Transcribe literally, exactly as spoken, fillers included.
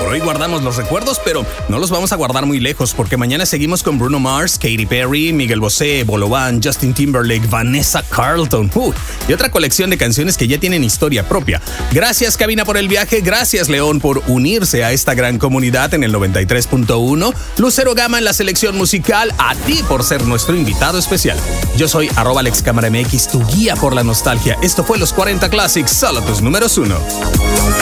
hoy guardamos los recuerdos, pero no los vamos a guardar muy lejos porque mañana seguimos con Bruno Mars, Katy Perry, Miguel Bosé, Bolo Van, Justin Timberlake, Vanessa Carlton uh, y otra colección de canciones que ya tienen historia propia. Gracias, cabina, por el viaje. Gracias, León, por unirse a esta gran comunidad en el noventa y tres punto uno. Lucero Gama en la selección musical. A ti por ser nuestro invitado especial. Yo soy arroba Alex Cámara M X, tu guía por la nostalgia. Esto fue Los cuarenta Classics, solo tus números uno.